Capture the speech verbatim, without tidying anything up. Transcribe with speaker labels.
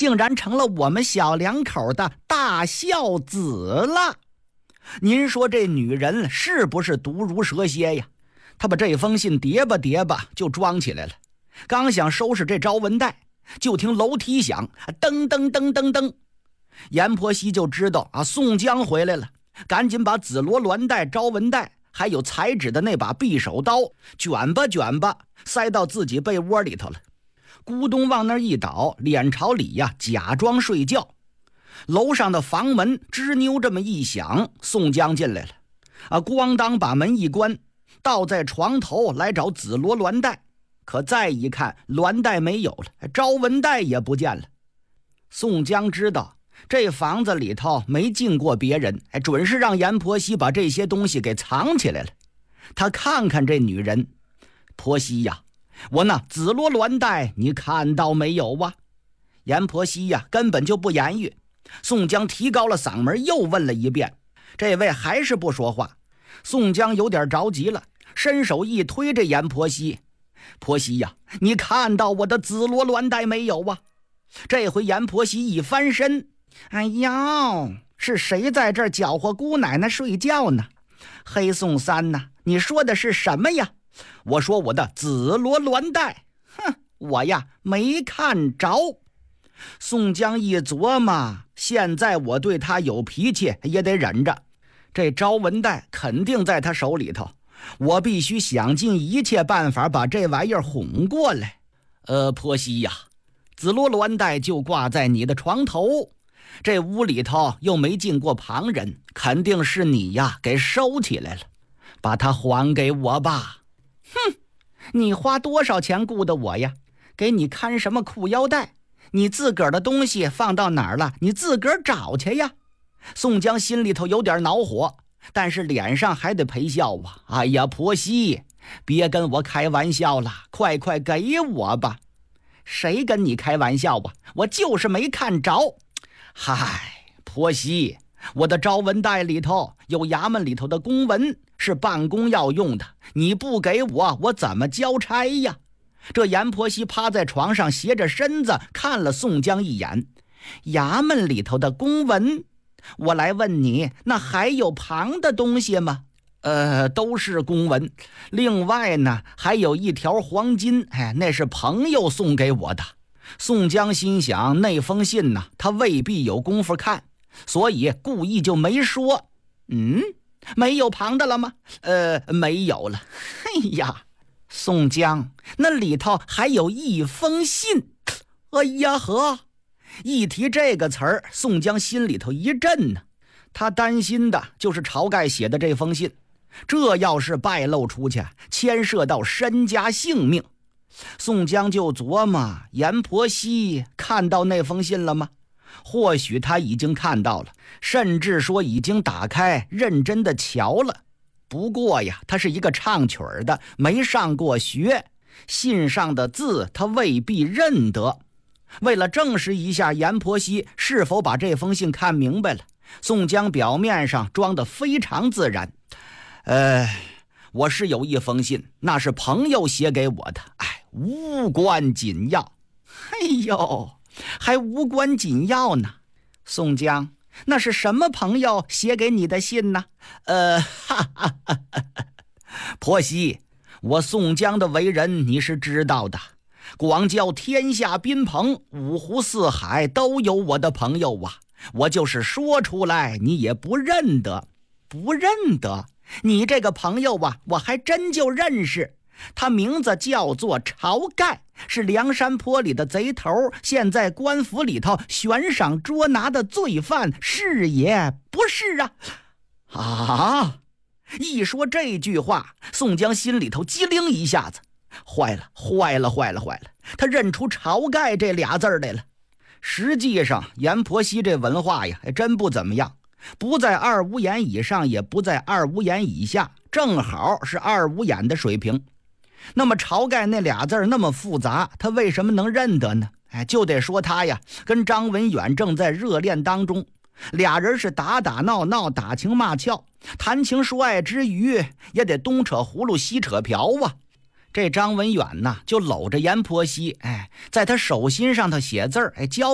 Speaker 1: 竟然成了我们小两口的大孝子了。您说这女人是不是毒如蛇蝎呀？她把这封信叠吧叠吧就装起来了，刚想收拾这招文袋，就听楼梯响，噔噔噔噔噔，阎婆惜就知道啊，宋江回来了，赶紧把紫罗鸾带、招文带还有裁纸的那把匕首刀卷吧卷吧塞到自己被窝里头了，咕咚往那儿一倒，脸朝里呀假装睡觉。楼上的房门吱扭这么一响，宋江进来了啊，咣当把门一关，倒在床头来找紫罗鸾带，可再一看鸾带没有了，招文带也不见了。宋江知道这房子里头没进过别人，准是让阎婆惜把这些东西给藏起来了。他看看这女人，婆惜呀，我那紫罗鸾带你看到没有啊？阎婆惜呀根本就不言语。宋江提高了嗓门又问了一遍，这位还是不说话。宋江有点着急了，伸手一推这阎婆惜，婆惜呀，你看到我的紫罗鸾带没有啊？这回阎婆惜一翻身，哎呦，是谁在这儿搅和姑奶奶睡觉呢？黑宋三呐，你说的是什么呀？我说我的紫罗鸾带，哼，我呀没看着。宋江一琢磨，现在我对他有脾气也得忍着，这招文带肯定在他手里头，我必须想尽一切办法把这玩意儿哄过来。呃，婆惜呀，紫罗鸾带就挂在你的床头，这屋里头又没进过旁人，肯定是你呀给收起来了，把它还给我吧。哼，你花多少钱雇的我呀？给你看什么裤腰带？你自个儿的东西放到哪儿了？你自个儿找去呀。宋江心里头有点恼火，但是脸上还得陪笑啊。哎呀，婆惜，别跟我开玩笑了，快快给我吧。谁跟你开玩笑啊？我就是没看着。嗨，婆惜，我的招文袋里头有衙门里头的公文，是办公要用的，你不给我，我怎么交差呀？这阎婆惜趴在床上斜着身子看了宋江一眼，衙门里头的公文，我来问你，那还有旁的东西吗？呃，都是公文，另外呢还有一条黄金，哎，那是朋友送给我的。宋江心想，那封信呢他未必有功夫看，所以故意就没说。嗯，没有旁的了吗？呃，没有了。哎呀，宋江，那里头还有一封信。哎呀呵，一提这个词儿，宋江心里头一震呢。他担心的就是晁盖写的这封信，这要是败露出去，牵涉到身家性命。宋江就琢磨，阎婆惜看到那封信了吗？或许他已经看到了，甚至说已经打开认真的瞧了。不过呀，他是一个唱曲儿的，没上过学，信上的字他未必认得。为了证实一下阎婆惜是否把这封信看明白了，宋江表面上装得非常自然。呃，我是有一封信，那是朋友写给我的，哎，无关紧要。哎呦，还无关紧要呢。宋江，那是什么朋友写给你的信呢？呃，哈哈哈哈，婆惜，我宋江的为人你是知道的，广交天下宾朋，五湖四海都有我的朋友啊，我就是说出来你也不认得。不认得？你这个朋友啊，我还真就认识，他名字叫做晁盖，是梁山坡里的贼头，现在官府里头悬赏捉拿的罪犯，是也不是啊？啊！一说这句话，宋江心里头机灵一下子，坏了坏了坏了坏了，他认出晁盖这俩字来了。实际上阎婆惜这文化呀真不怎么样，不在二五眼以上，也不在二五眼以下，正好是二五眼的水平。那么晁盖那俩字那么复杂，他为什么能认得呢？哎，就得说他呀跟张文远正在热恋当中，俩人是打打闹闹，打情骂俏，谈情说爱之余也得东扯葫芦西扯瓢啊。这张文远呢就搂着阎婆惜，哎，在他手心上头写字儿，哎，教